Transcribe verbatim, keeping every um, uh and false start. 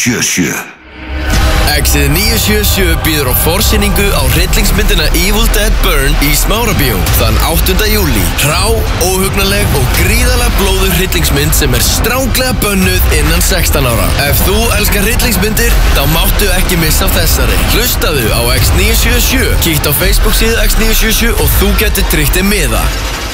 sjö sjö. Exið níu sjö sjö býður á forsýningu á hryllingsmyndina Evil Dead Burn í Smárabíó þann áttunda júlí. Hrá, óhugnaleg og gríðarlega blóðug hryllingsmynd sem er stránglega bönnuð innan sextán ára. Ef þú elskar hryllingsmyndir, þá máttu ekki missa þessari. Hlustaðu á X níu sjö sjö, kíkt á Facebook síðu X níu sjö sjö og þú getur tryggt þér miða.